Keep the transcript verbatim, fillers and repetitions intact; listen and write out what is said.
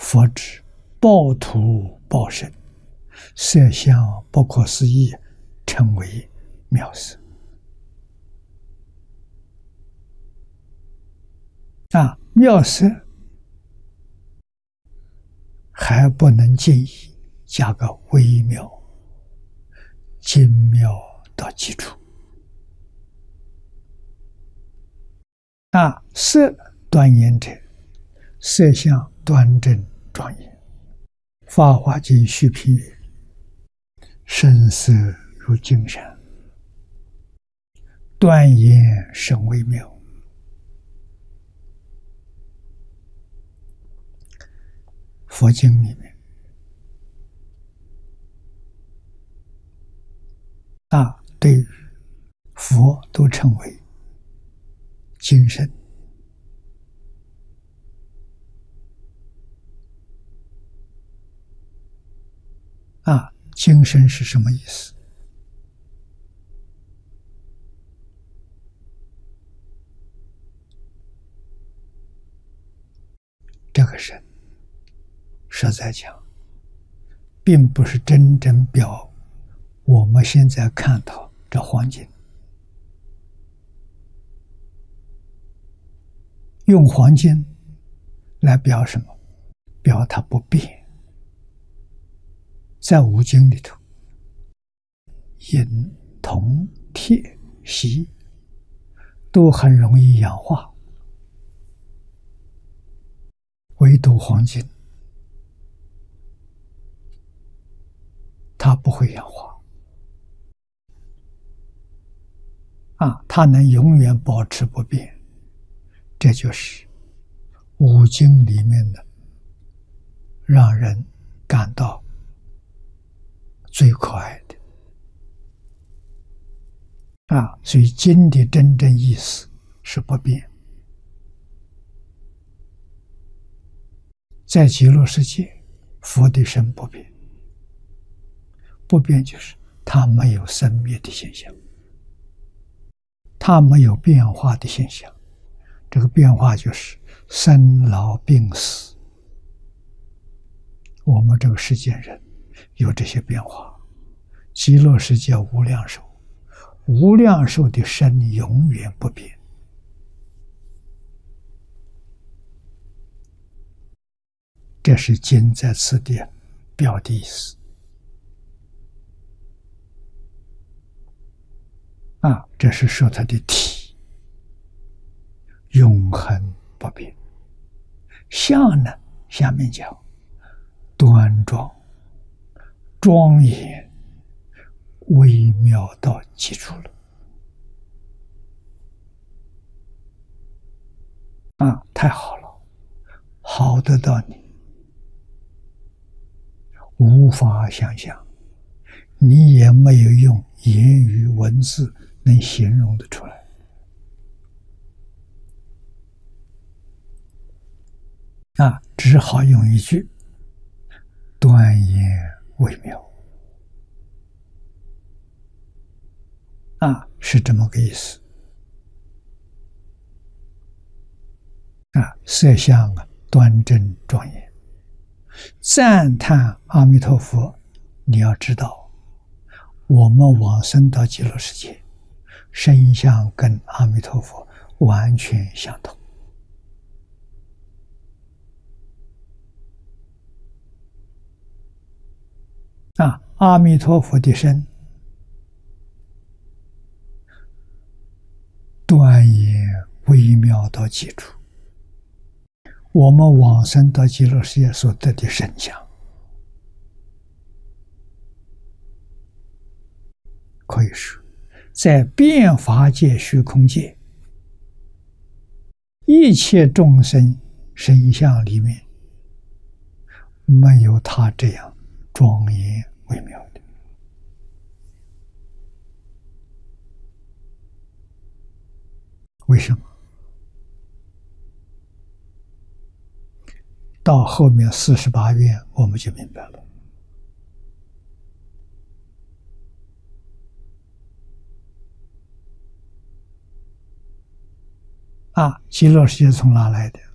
佛指报土报身，色相不可思议，称为妙色。啊，妙色还不能尽意，加个微妙、精妙到基础。啊，色端严者，色相端正庄严。法华经续品曰：声色如金山，端严甚微妙。佛经里面啊，对于佛都称为精神。啊，精神是什么意思？这个神实在讲，并不是真正表我们现在看到这黄金。用黄金来表什么？表它不变。在五经里头，银、铜、铁、锡都很容易氧化，唯独黄金它不会氧化啊，它能永远保持不变。这就是五经里面的让人感到最可爱的啊，所以经的真正意思是不变。在极乐世界，佛的身不变，不变就是它没有生灭的现象，它没有变化的现象。这个变化就是生老病死。我们这个世间人有这些变化。极乐世界无量寿，无量寿的身永远不变。这是经在此地表的意思。啊，这是说它的体永恒不变。相呢，下面讲端庄、庄严、微妙到极处了。啊，太好了，好得到你无法想象，你也没有用言语文字能形容得出来。啊，只好用一句端严微妙。啊，是这么个意思。啊，色相啊，端正庄严。赞叹阿弥陀佛，你要知道，我们往生到极乐世界，身相跟阿弥陀佛完全相同。啊，阿弥陀佛的身端严微妙到极处，我们往生到极乐世界所得的身相，可以说在变法界、虚空界一切众生身相里面，没有他这样庄严微妙的。为什么？到后面四十八愿我们就明白了。啊，极乐世界从哪来的？